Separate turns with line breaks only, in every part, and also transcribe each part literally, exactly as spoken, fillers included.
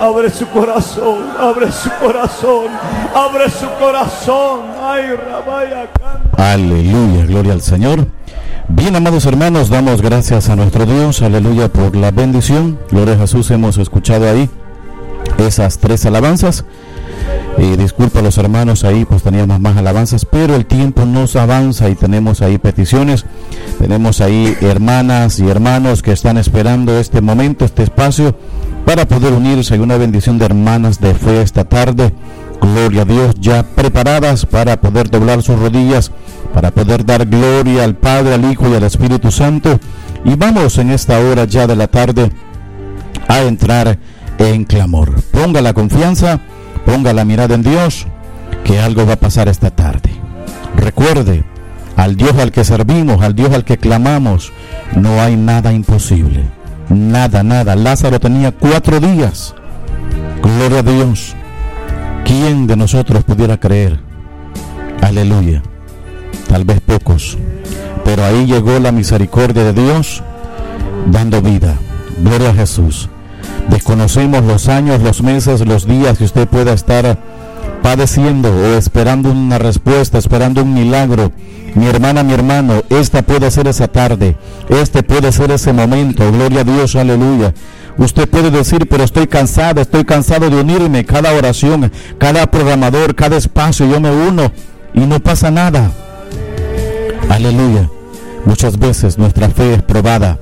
abre su corazón, abre su corazón, abre su corazón. Ay, Rabaya, canta.
Aleluya, gloria al Señor. Bien, amados hermanos, damos gracias a nuestro Dios, aleluya, por la bendición. Gloria a Jesús, hemos escuchado ahí esas tres alabanzas. Eh, disculpa a los hermanos, ahí pues teníamos más alabanzas, pero el tiempo nos avanza y tenemos ahí peticiones, tenemos ahí hermanas y hermanos que están esperando este momento, este espacio, para poder unirse. Hay una bendición de hermanas de fe esta tarde, gloria a Dios, ya preparadas para poder doblar sus rodillas, para poder dar gloria al Padre, al Hijo y al Espíritu Santo. Y vamos en esta hora ya de la tarde a entrar en clamor. Ponga la confianza, ponga la mirada en Dios, que algo va a pasar esta tarde. Recuerde, al Dios al que servimos, al Dios al que clamamos, no hay nada imposible. Nada, nada. Lázaro tenía cuatro días. Gloria a Dios. ¿Quién de nosotros pudiera creer? Aleluya. Tal vez pocos. Pero ahí llegó la misericordia de Dios, dando vida. Gloria a Jesús. Desconocemos los años, los meses, los días que usted pueda estar padeciendo o esperando una respuesta, esperando un milagro. Mi hermana, mi hermano, esta puede ser esa tarde, este puede ser ese momento. Gloria a Dios, aleluya. Usted puede decir, pero estoy cansado, estoy cansado de unirme. Cada oración, cada programador, cada espacio, yo me uno y no pasa nada. Aleluya. Muchas veces nuestra fe es probada,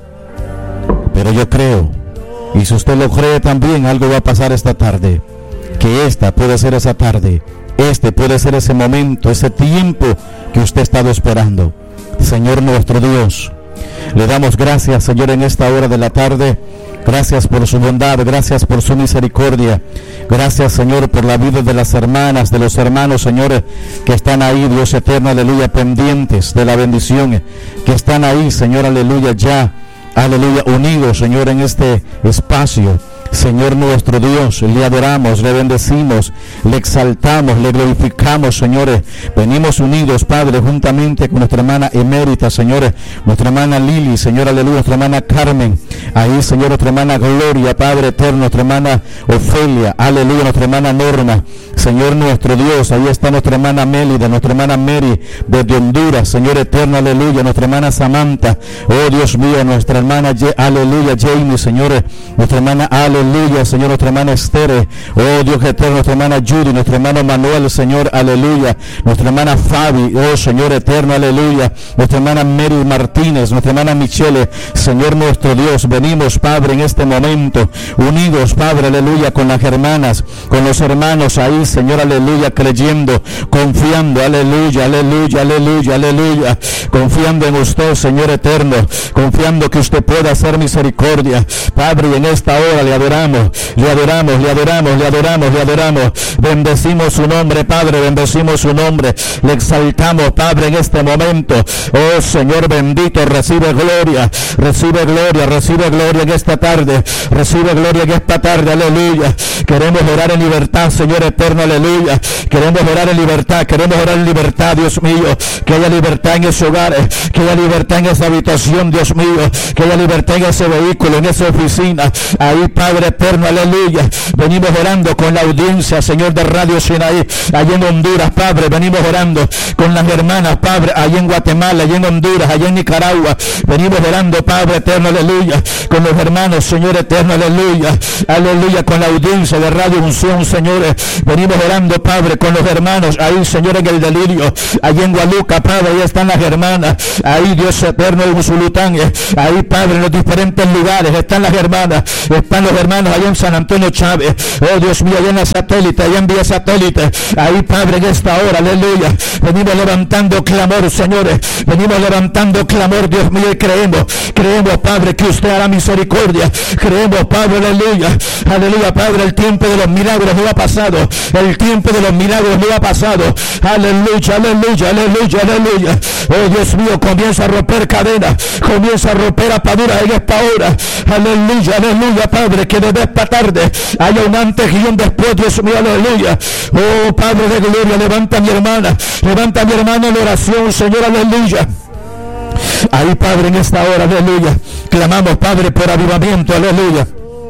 pero yo creo, y si usted lo cree también, algo va a pasar esta tarde. Que esta puede ser esa tarde, este puede ser ese momento, ese tiempo que usted ha estado esperando. Señor nuestro Dios, le damos gracias, Señor, en esta hora de la tarde. Gracias por su bondad, gracias por su misericordia. Gracias, Señor, por la vida de las hermanas, de los hermanos, Señor, que están ahí, Dios eterno, aleluya, pendientes de la bendición, que están ahí, Señor, aleluya, ya, aleluya, unidos, Señor, en este espacio. Señor nuestro Dios, le adoramos, le bendecimos, le exaltamos, le glorificamos, señores. Venimos unidos, Padre, juntamente con nuestra hermana emérita, señores, nuestra hermana Lili, Señor, aleluya, nuestra hermana Carmen, ahí, Señor, nuestra hermana Gloria, Padre eterno, nuestra hermana Ofelia, aleluya, nuestra hermana Norma, Señor nuestro Dios, ahí está nuestra hermana Mélida, nuestra hermana Mary, desde Honduras, Señor eterno, aleluya, nuestra hermana Samantha, oh Dios mío, nuestra hermana, aleluya, Jamie, señores, nuestra hermana, aleluya, Aleluya, Señor, nuestra hermana Esther, oh Dios eterno, nuestra hermana Judy, nuestro hermano Manuel, Señor, aleluya, nuestra hermana Fabi, oh Señor eterno, aleluya, nuestra hermana Mary Martínez, nuestra hermana Michelle, Señor nuestro Dios, venimos, Padre, en este momento, unidos, Padre, aleluya, con las hermanas, con los hermanos ahí, Señor, aleluya, creyendo, confiando, aleluya, aleluya, aleluya, aleluya, confiando en usted, Señor eterno, confiando que usted pueda hacer misericordia, Padre, y en esta hora le adoramos. Le adoramos, le adoramos, le adoramos, le adoramos. Bendecimos su nombre, Padre, bendecimos su nombre. Le exaltamos, Padre, en este momento. Oh Señor bendito, recibe gloria, recibe gloria, recibe gloria en esta tarde. Recibe gloria en esta tarde, aleluya. Queremos orar en libertad, Señor eterno, aleluya. Queremos orar en libertad, queremos orar en libertad, Dios mío. Que haya libertad en ese hogar, que haya libertad en esa habitación, Dios mío. Que haya libertad en ese vehículo, en esa oficina. Ahí, Padre eterno, aleluya. Venimos orando con la audiencia, Señor, de Radio Sinaí, allá en Honduras, Padre. Venimos orando con las hermanas, Padre, allá en Guatemala, allá en Honduras, allá en Nicaragua. Venimos orando, Padre eterno, aleluya, con los hermanos, Señor eterno, aleluya, aleluya, con la audiencia de Radio Unción, señores. Venimos orando, Padre, con los hermanos, ahí, Señor, en el delirio, allá en Gualuca, Padre, ahí están las hermanas, ahí, Dios eterno, en Usulután, ahí, Padre, en los diferentes lugares, están las hermanas, están los hermanos allá en San Antonio Chávez, oh Dios mío, allá en la satélite, allá en vía satélite, ahí, Padre, en esta hora, aleluya, venimos levantando clamor, señores, venimos levantando clamor, Dios mío, y creemos, creemos, Padre, que usted hará misericordia, creemos, Padre, aleluya, aleluya, Padre, el tiempo de los milagros no ha pasado, el tiempo de los milagros no ha pasado, aleluya, aleluya, aleluya, aleluya, oh Dios mío, comienza a romper cadenas, comienza a romper ataduras en esta hora, aleluya, aleluya, Padre, que desde esta tarde haya un antes y un después, Dios mío, aleluya, oh Padre de gloria, levanta a mi hermana, levanta a mi hermana en oración, Señor, aleluya. Ahí, Padre, en esta hora, aleluya, clamamos, Padre, por avivamiento, aleluya.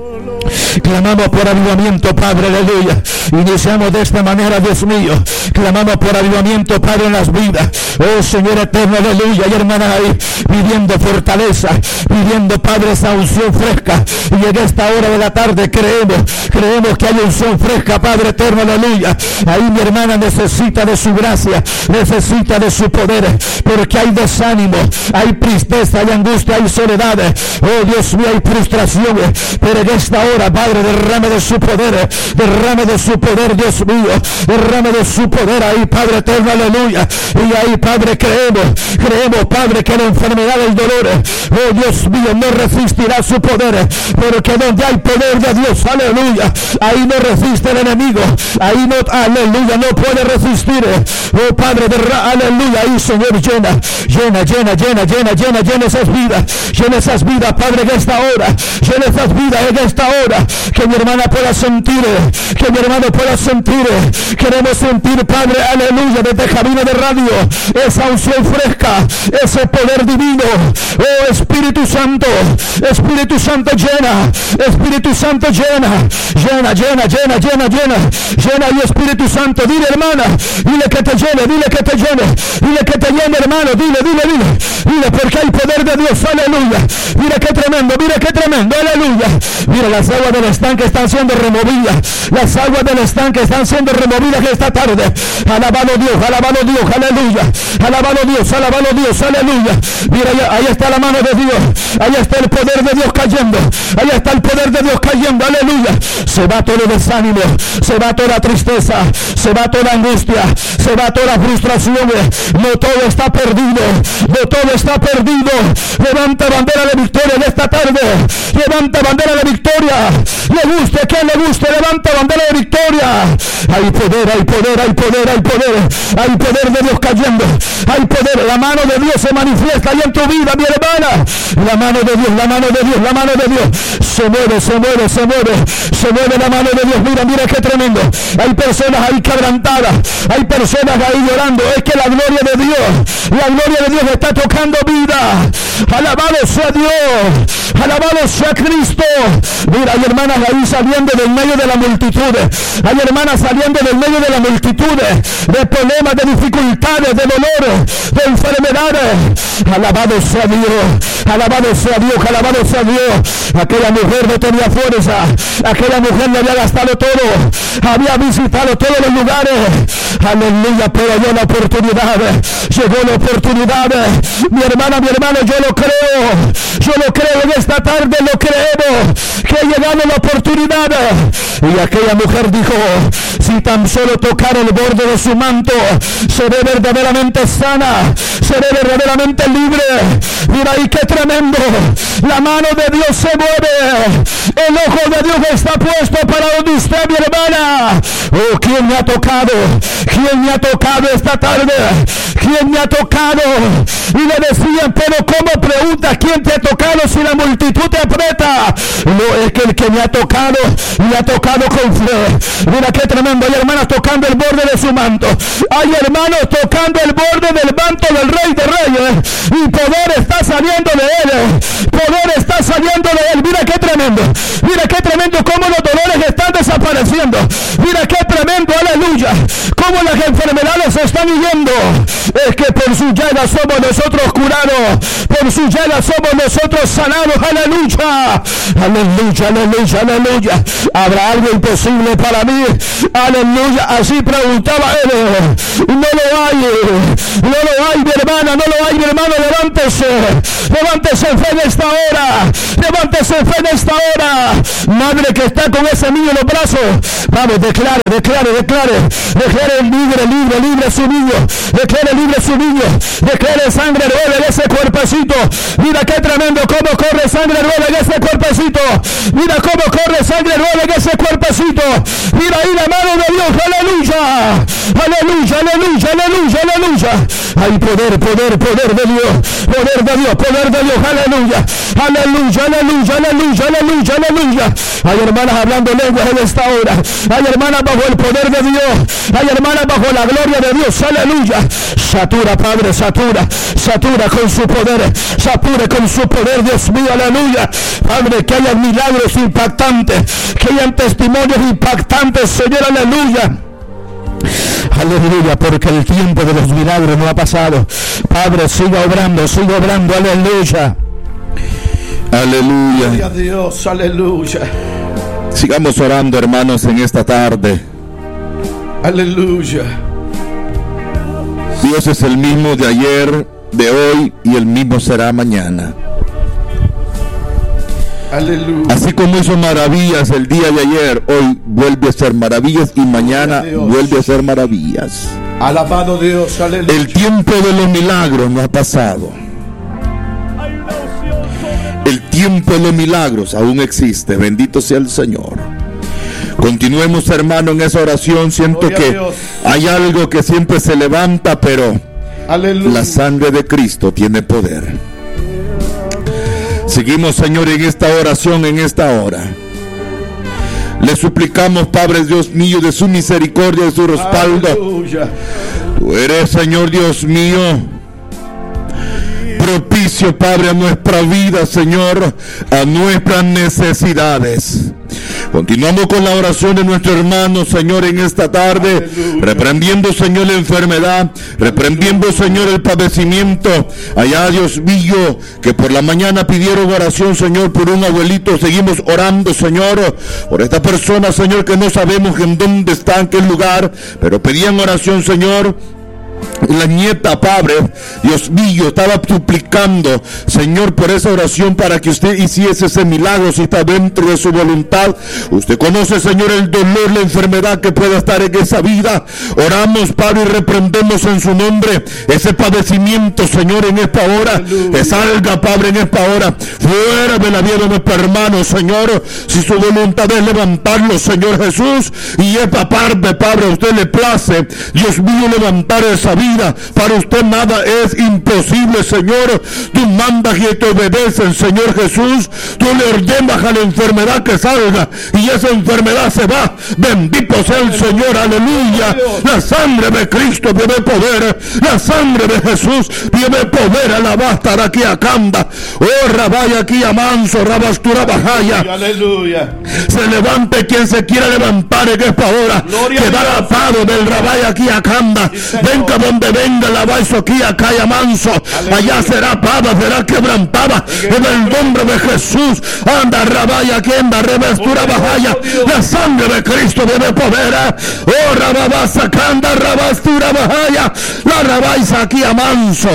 Clamamos por avivamiento, Padre, aleluya. Iniciamos de esta manera, Dios mío. Clamamos por avivamiento, Padre, en las vidas. Oh Señor eterno, aleluya. Y hermanas ahí pidiendo fortaleza, pidiendo, Padre, esa unción fresca. Y en esta hora de la tarde creemos, creemos que hay unción fresca, Padre eterno, aleluya. Ahí mi hermana necesita de su gracia, necesita de su poder, porque hay desánimo, hay tristeza, hay angustia, hay soledad. Oh Dios mío, hay frustraciones. Pero en esta hora, Padre, derrame de su poder, derrame de su poder, Dios mío, derrame de su poder ahí, Padre eterno, aleluya. Y ahí, Padre, creemos, creemos, Padre, que la enfermedad del dolor, oh Dios mío, no resistirá su poder, porque donde hay poder de Dios, aleluya, ahí no resiste el enemigo, ahí no, aleluya, no puede resistir. Oh Padre, derra, aleluya, ahí Señor, llena, llena, llena, llena, llena, llena, llena esas vidas, llena esas vidas, Padre, en esta hora, llena esas vidas en esta hora, que mi hermana pueda sentir, que mi hermano pueda sentir, queremos sentir, Padre, aleluya, desde cabina de radio, esa unción fresca, ese poder divino. Oh Espíritu Santo, Espíritu Santo, llena, Espíritu Santo, llena, llena, llena, llena, llena, llena, llena y Espíritu Santo, dile hermana, dile que te llene, dile que te llene, dile que te llene hermano, dile, dile, dile, dile, porque hay poder de Dios, aleluya. Mira qué tremendo, mira qué tremendo, aleluya. Mira, las aguas del estanque están siendo removidas, las aguas del estanque están siendo removidas esta tarde. Alabado Dios, alabado Dios, aleluya, alabado Dios, alabado Dios, aleluya. Mira, ahí está la mano de Dios, ahí está el poder de Dios cayendo, ahí está el poder de Dios cayendo, aleluya. Se va todo desánimo, se va toda tristeza, se va toda angustia, se va toda frustración. No todo está perdido, no todo está perdido. Levanta bandera de victoria en esta tarde, levanta bandera de victoria, le guste, que le guste, levanta bandera de victoria. Hay poder, hay poder, hay poder, hay poder, hay poder de Dios cayendo, hay poder, la mano de Dios se manifiesta ahí en tu vida, mi hermana. La mano de Dios, la mano de Dios, la mano de Dios se mueve, se mueve, se mueve, se mueve la mano de Dios. Mira, mira qué tremendo. Hay personas ahí quebrantadas, hay personas ahí llorando. Es que la gloria de Dios, la gloria de Dios está tocando vida. Alabado sea Dios, alabado sea Cristo. Mira, hay hermanas ahí saliendo del medio de la multitud, hay hermanas saliendo del medio de la multitud, de problemas, de dificultades, de dolores, de enfermedades. Alabado sea Dios, alabado sea Dios, alabado sea Dios. Aquella mujer no tenía fuerza, aquella mujer le había gastado todo, había visitado todos los lugares, aleluya, pero llegó la oportunidad, llegó la oportunidad. Mi hermana, mi hermano, yo lo creo, yo lo creo en esta tarde, lo creemos, que ha llegado la oportunidad. Y aquella mujer dijo, si tan solo tocar el borde de su manto, seré verdaderamente sana, seré verdaderamente libre. Mira ahí qué tremendo, la mano de Dios se mueve, el ojo de Dios está puesto para donde usted, mi hermana. Oh, ¿quién me ha tocado? ¿Quién me ha tocado esta tarde? ¿Quién me ha tocado? Y le decían, pero ¿cómo preguntas quién te ha tocado si la multitud te aprieta? No, es que el que me ha tocado, me ha tocado con fe. Mira qué tremendo, hay hermanas tocando el borde de su manto, hay hermanos tocando el borde del manto del Rey de Reyes, y poder está saliendo de él, poder está saliendo de él. Mira qué tremendo, mira qué tremendo cómo los dolores están desapareciendo, mira qué tremendo, aleluya, cómo las enfermedades se están huyendo. Es que por su llaga somos nosotros curados, por su llaga somos nosotros sanados, aleluya, aleluya, aleluya, aleluya. ¿Habrá algo imposible para mí? Aleluya, así preguntaba él. No lo hay, no lo hay, mi hermana, no lo hay, mi hermano. Levántese, levántese en fe en esta hora, levántese en fe en esta hora. Madre que está con ese niño en los brazos, vamos, declare, declare, declare, declare libre, libre, libre su niño, declare libre su niño, declare sangre nueva en ese cuerpecito. Mira qué tremendo cómo corre sangre nueva en ese cuerpecito, mira cómo corre sangre nueva en ese cuerpecito. Mira ahí la mano de Dios, aleluya, aleluya, aleluya, aleluya, aleluya. Hay poder, poder, poder de Dios, poder de Dios, poder de Dios, aleluya, aleluya, aleluya, aleluya, aleluya, aleluya. Hay hermanas hablando lenguas en esta hora, hay hermanas bajo el poder de Dios, hay hermanas bajo la gloria de Dios, aleluya. Satura, Padre, satura, satura con su poder, sature con su poder, Dios mío, aleluya. Padre, que haya milagros impactantes, que hayan testimonios impactantes, Señor, aleluya. Aleluya, porque el tiempo de los milagros no ha pasado. Padre, siga obrando, siga obrando, aleluya. Aleluya.
Gloria a Dios, aleluya.
Sigamos orando, hermanos, en esta tarde.
Aleluya.
Dios es el mismo de ayer, de hoy y el mismo será mañana.
Aleluya.
Así como hizo maravillas el día de ayer, hoy vuelve a ser maravillas y mañana vuelve a ser maravillas.
Alabado Dios, aleluya.
El tiempo de los milagros no ha pasado. El tiempo de los milagros aún existe. Bendito sea el Señor. Continuemos, hermano, en esa oración. Siento que hay algo que siempre se levanta, pero aleluya, la sangre de Cristo tiene poder. Seguimos, Señor, en esta oración, en esta hora. Le suplicamos, Padre Dios mío, de su misericordia, de su respaldo.
Aleluya.
Tú eres, Señor Dios mío, propicio, Padre, a nuestra vida, Señor, a nuestras necesidades. Continuamos con la oración de nuestro hermano, Señor, en esta tarde. Aleluya. Reprendiendo, Señor, la enfermedad, reprendiendo, Señor, el padecimiento. Allá, Dios mío, que por la mañana pidieron oración, Señor, por un abuelito. Seguimos orando, Señor, por esta persona, Señor, que no sabemos en dónde está, en qué lugar, pero pedían oración, Señor. La nieta, Padre, Dios mío, estaba suplicando, Señor, por esa oración para que usted hiciese ese milagro, si está dentro de su voluntad. Usted conoce, Señor, el dolor, la enfermedad que pueda estar en esa vida. Oramos, Padre, y reprendemos en su nombre ese padecimiento, Señor, en esta hora. Que salga, Padre, en esta hora, fuera de la vida de nuestro hermano, Señor. Si su voluntad es levantarlo, Señor Jesús, y esta parte, Padre, a usted le place, Dios mío, levantar esa vida. Para usted nada es imposible, Señor. Tú mandas y te obedecen, Señor Jesús. Tú le ordenas a la enfermedad que salga y esa enfermedad se va. Bendito sea el Señor, aleluya. La sangre de Cristo tiene poder. La sangre de Jesús tiene poder. Alabasta de aquí a Canda. Oh, rabaya aquí a Manso, rabastura bajaya.
Aleluya.
Se levante quien se quiera levantar en esta hora. Quedar atado del rabaya aquí a Canda. Venga donde venga la baizo aquí acá y a Manso. Allá será pava, será quebrantada en el nombre de Jesús. Anda rabaya aquí, anda revestura bajaya. La sangre de Cristo debe poder. Oh, rababa sacanda rabastura bajaya. La rabaiza aquí a Manso.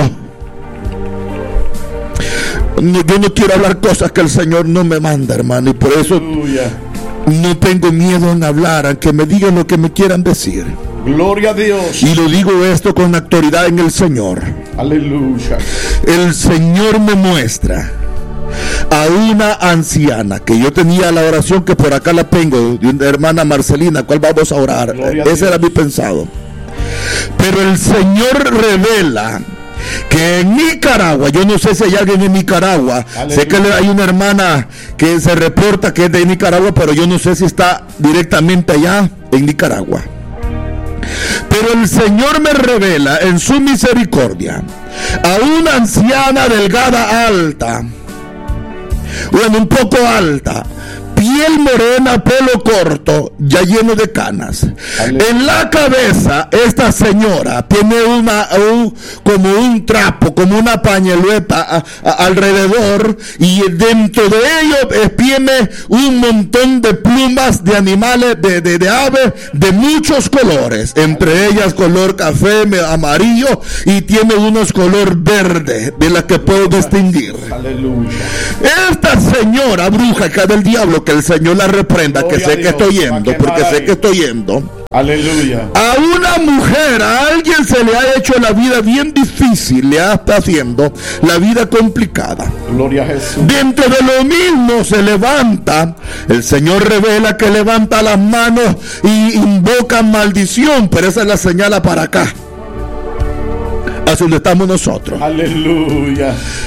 Yo no quiero hablar cosas que el Señor no me manda, hermano, y por eso aleluya, no tengo miedo en hablar, aunque me digan lo que me quieran decir.
Gloria a Dios.
Y lo digo esto con autoridad en el Señor.
Aleluya.
El Señor me muestra a una anciana que yo tenía la oración que por acá la tengo, de una hermana Marcelina, cual vamos a orar.
Gloria
Ese
a
era mi pensado. Pero el Señor revela que en Nicaragua, yo no sé si hay alguien en Nicaragua, aleluya, sé que hay una hermana que se reporta que es de Nicaragua, pero yo no sé si está directamente allá en Nicaragua. Pero el Señor me revela en su misericordia a una anciana delgada, alta, bueno, un poco alta, piel morena, pelo corto, ya lleno de canas. Aleluya. En la cabeza, esta señora tiene una un, como un trapo, como una pañoleta a, a, alrededor, y dentro de ello tiene un montón de plumas de animales, de, de, de aves de muchos colores, entre Aleluya. Ellas color café, amarillo, y tiene unos color verde, de las que puedo distinguir. Aleluya. Esta señora bruja que del diablo, que el Señor la reprenda, gloria que sé que estoy yendo, porque sé que estoy yendo.
Aleluya.
A una mujer, a alguien se le ha hecho la vida bien difícil, le está haciendo la vida complicada.
Gloria a Jesús.
Dentro de lo mismo se levanta, el Señor revela que levanta las manos y invoca maldición, pero esa es la señal para acá, hacia donde estamos nosotros.
Aleluya.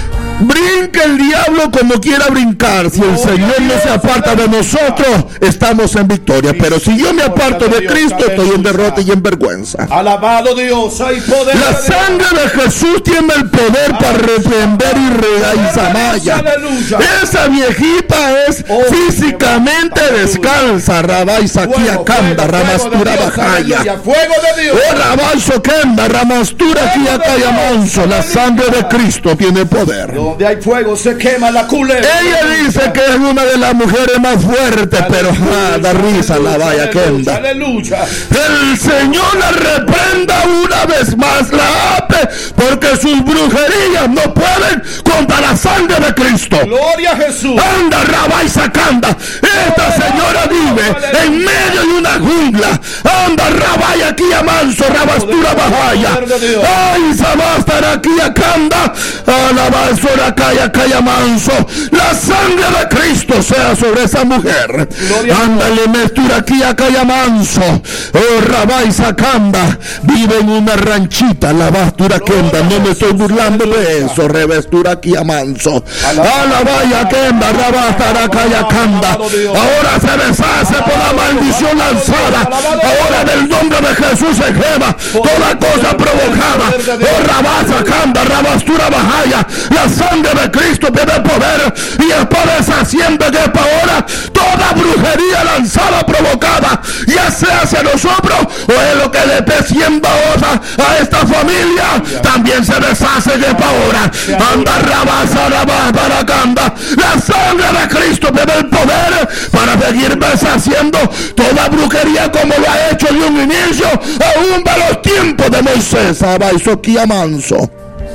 Brinca el diablo como quiera brincar. Si el Señor no se aparta de nosotros, estamos en victoria. Pero si yo me aparto de Cristo, estoy en derrota y en vergüenza.
Alabado Dios, hay poder.
La sangre de Jesús tiene el poder para reprender y regar Samaya. Esa viejita es físicamente descalza. Rabai Sakia Kanda, Ramastura Bajaya.
Fuego de Dios.
Oh, Rabai Sokenda, Ramastura Kia Kaya Manso. La sangre de Cristo tiene poder.
Donde hay fuego se quema la culebra.
Ella dice que es una de las mujeres más fuertes, pero ah, da risa la vaya Kenda.
Aleluya.
El Señor la reprenda una vez más, la ape, porque sus brujerías no pueden contra la sangre de Cristo.
Gloria a Jesús.
Anda, Rabai Sacanda. Esta señora vive en medio de una jungla. Anda, Rabai aquí a Manso, Rabastura Bajaya. Ay, Sabastar aquí a Kanda. Alabazora Kaya Kaya Manso. La sangre de Cristo sea sobre esa mujer. Ándale, Mestura aquí a Kaya Manso. Oh, Rabai Sacanda. Vive en una ranchita, la Bastura Kenda. No me estoy burlando de eso. Revestura aquí a Manso. Alabaya Kenda, Rabastar Kaya Kanda. Ahora se deshace por la maldición lanzada. Ahora en el nombre de Jesús se quema toda cosa provocada. Oh, Rabasa Kanda, Rabastura Bajaya. La sangre de Cristo tiene poder y es para deshaciendo que para ahora toda brujería lanzada provocada, ya sea hacia nosotros o es lo que le esté siendo ahora a esta familia, también se deshace que para ahora. Anda, Rabasa, Rabasa, Baracanda. La sangre de Cristo tiene el poder para seguir deshaciendo toda brujería como lo ha hecho de un inicio, aún de los tiempos de Moisés. Abaisoquia Manso.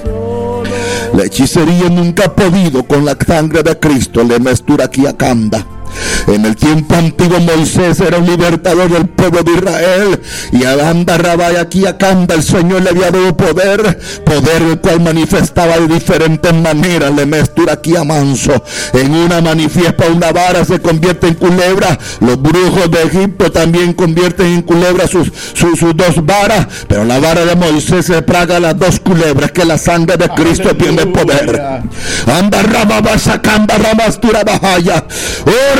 La hechicería nunca ha podido con la sangre de Cristo. Le mestura aquí a Kanda. En el tiempo antiguo Moisés era un libertador del pueblo de Israel, y a Anda Rabai aquí a Kanda el Señor le había dado poder, poder el cual manifestaba de diferentes maneras. Le mestura aquí a Manso. En una manifiesta una vara, se convierte en culebra. Los brujos de Egipto también convierten en culebra sus, sus, sus dos varas, pero la vara de Moisés se praga las dos culebras, que la sangre de Cristo tiene poder. Anda Rababa Sacanda Ramastura Bajaya. Oh,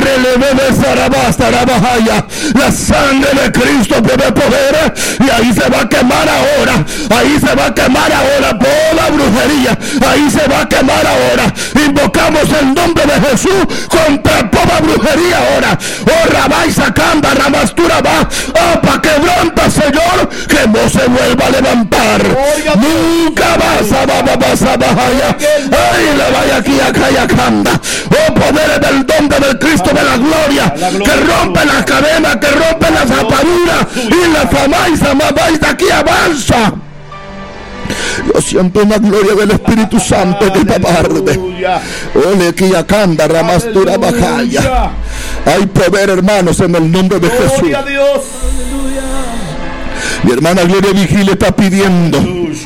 la sangre de Cristo tiene poder, y ahí se va a quemar ahora, ahí se va a quemar ahora toda brujería, ahí se va a quemar ahora. Invocamos el nombre de Jesús contra toda brujería ahora. Oh, Rabai Sacanda, Ramastura va, oh, pa' quebranta, Señor, que no se vuelva a levantar. Nunca vas a vas a bajar. Ay, le vaya aquí a Kayakanda. Oh, poderes del nombre del Cristo de la gloria, que rompe las cadenas, que rompe las ataduras, y la famaisa más de aquí avanza. Yo siento una gloria del Espíritu Santo que taparde. Ole aquí a Kanda, Ramastura Bajaya. Hay poder, hermanos, en el nombre de Jesús. Mi hermana Gloria Vigil está pidiendo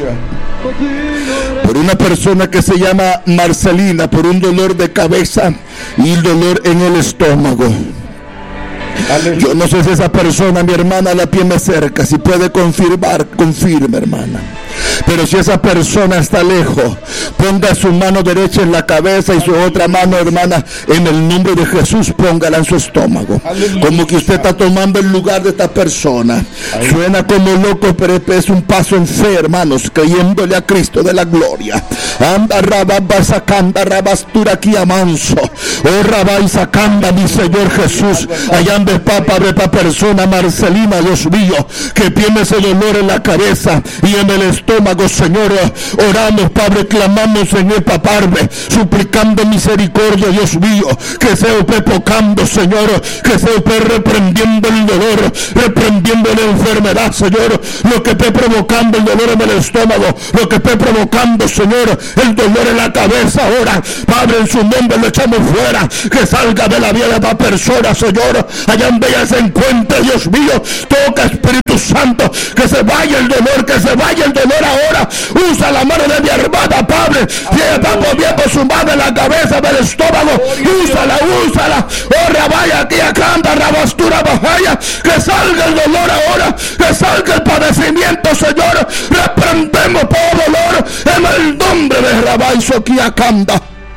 por una persona que se llama Marcelina, por un dolor de cabeza y dolor en el estómago. Yo no sé si esa persona, mi hermana, la tiene cerca. Si puede confirmar, confirme, hermana. Pero si esa persona está lejos, ponga su mano derecha en la cabeza y su otra mano, hermana, en el nombre de Jesús, póngala en su estómago. Como que usted está tomando el lugar de esta persona. Suena como loco, pero es un paso en fe, hermanos, creyéndole a Cristo de la gloria. Anda rababa sacanda rabastura aquí a Manso. Oh, rabay sacanda, mi Señor Jesús. Allá de papa de esta persona, Marcelina, Dios mío, que tiene ese dolor en la cabeza y en el estómago, Señor. Oramos, Padre, clamamos en esta tarde, suplicando misericordia, Dios mío, que sea usted tocando, Señor, que sea usted reprendiendo el dolor, reprendiendo la enfermedad, Señor, lo que esté provocando el dolor en el estómago, lo que esté provocando, Señor, el dolor en la cabeza. Ahora, Padre, en su nombre lo echamos fuera, que salga de la vida de esta persona, Señor. Allá donde ella se encuentre, Dios mío, toca, Espíritu Santo, que se vaya el dolor, que se vaya el dolor ahora. Usa la mano de mi hermana, Padre, si ella está poniendo su mano en la cabeza del estómago, úsala, úsala. Oh, rabaya aquí a Canta, Rabastura Bajaya, que salga salga el dolor ahora, que salga el padecimiento, Señor. Reprendemos todo dolor en el nombre de Rabá y Soquiacanda.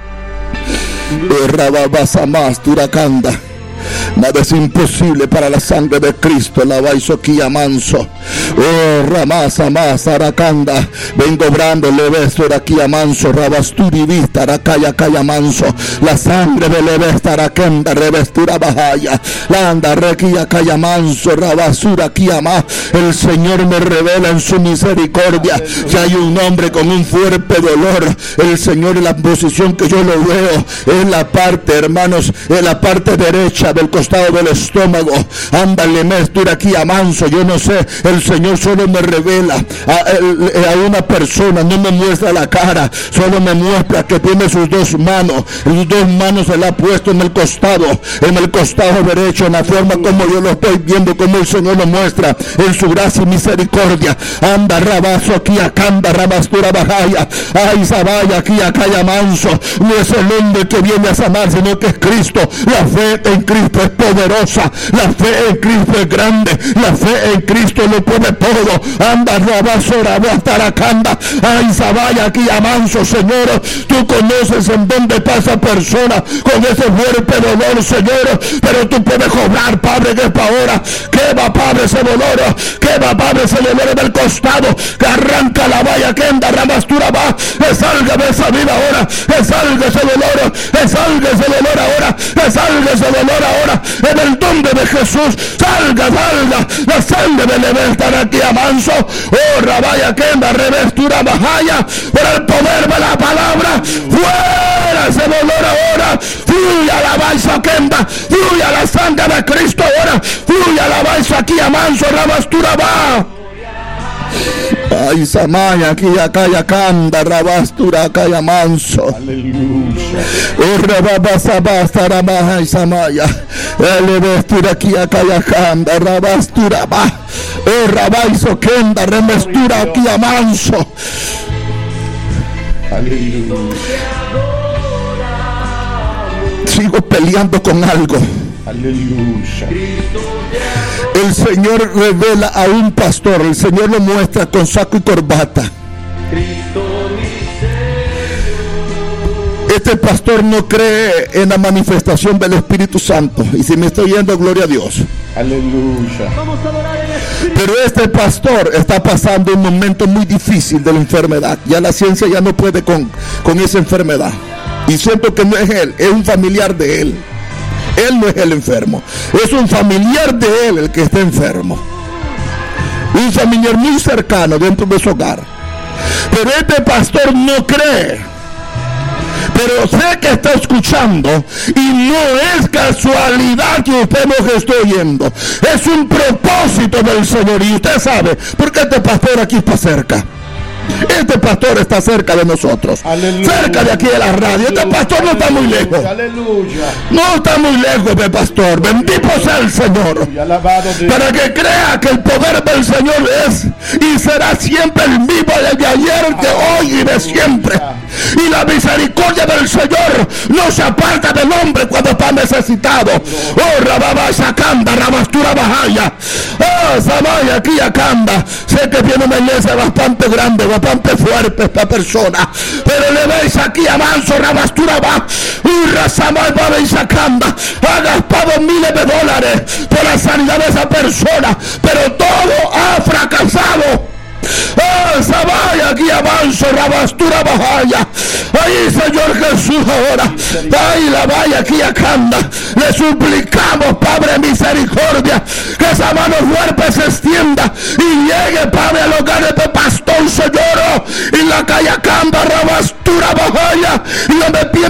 Rababasamás Turacanda. Nada es imposible para la sangre de Cristo. La Baisoquía manso. Oh, Ramasa más Aracanda. Vengo obrando Levesto Araquía manso. Rabasturi vista Aracaya Caya manso. La sangre de Levesto Aracanda. Revestura Bajaya. La anda Requia Caya manso. Rabasura Kiama. El Señor me revela en su misericordia que hay un hombre con un fuerte dolor. El Señor, en la posición que yo lo veo, en la parte, hermanos, en la parte derecha del costado del estómago. Ándale, mestura aquí a manso. Yo no sé, el Señor solo me revela a, a, a una persona, no me muestra la cara, solo me muestra que tiene sus dos manos. Sus dos manos se la ha puesto en el costado, en el costado derecho, en la forma como yo lo estoy viendo, como el Señor lo muestra en su gracia y misericordia. Anda, rabazo aquí a canda, rabastura bajaya. Ay, sabaya aquí a calla manso. No es el hombre que viene a sanar, sino que es Cristo. La fe en Cristo es poderosa, la fe en Cristo es grande, la fe en Cristo lo puede todo. Anda, rabasora, taracanda. Ay, sabaya aquí a manso, Señor. Tú conoces en dónde está esa persona con ese fuerte dolor, Señor, pero tú puedes cobrar, Padre, que es para ahora. Que va, Padre, ese dolor, que va, Padre, ese dolor en el costado, que arranca la valla, que anda, ramastura va, que salga de esa vida ahora, que salga ese dolor, que salga ese dolor ahora, que salga ese dolor ahora, en el nombre de Jesús. Salga, salga la sangre de Leventar aquí a manso. Oh, rabaya, que anda, revestura bajaya, por el poder de la palabra. Fuera ese dolor ahora, fluya la balsa quenda, fluya la sangre de Cristo ahora, fluya la balsa aquí a manso, rabastura va. Ay, Samaya, aquí acá ya canda, rabastura acá ya manso. Aleluya. Oh, rababasabasta, ramaja y Samaya. Elevestura aquí acá ya canda, rabastura va. Oh, rabaiso kenda, remestura aquí a manso. Aleluya. Sigo peleando con algo. Aleluya. El Señor revela a un pastor, el Señor lo muestra con saco y corbata. Este pastor no cree en la manifestación del Espíritu Santo. Y si me estoy yendo, gloria a Dios. Aleluya. Pero este pastor está pasando un momento muy difícil de la enfermedad. Ya la ciencia ya no puede con, con esa enfermedad. Y siento que no es él, es un familiar de él. Él no es el enfermo, es un familiar de él el que está enfermo. Un familiar muy cercano dentro de su hogar. Pero este pastor no cree. Pero sé que está escuchando y no es casualidad que usted nos esté oyendo. Es un propósito del Señor. Y usted sabe por qué este pastor aquí está cerca. Este pastor está cerca de nosotros. Aleluya. Cerca de aquí de la radio. Este pastor no está muy lejos. Aleluya. No está muy lejos este pastor. Bendito sea el Señor. Para que crea que el poder del Señor es y será siempre el mismo de ayer, de hoy y de siempre. Y la misericordia del Señor no se aparta del hombre cuando está necesitado. Oh, rababa sacanda, rabastura bajaya. Oh, samaya aquí acanda. Sé que tiene una iglesia bastante grande, bastante fuerte esta persona, pero le veis aquí a manso, rabastura va. Urra samay va y sacanda. Ha gastado miles de dólares por la sanidad de esa persona, pero todo ha fracasado. Oh, Sabaya, aquí avanzo, rabastura bajaya. Ahí, Señor Jesús, ahora. Ahí la vaya aquí acanda. Le suplicamos, Padre, misericordia, que esa mano fuerte se extienda y llegue, Padre, al hogar de este pastor, Señor. Y la calle acanda, rabastura bajaya. Y donde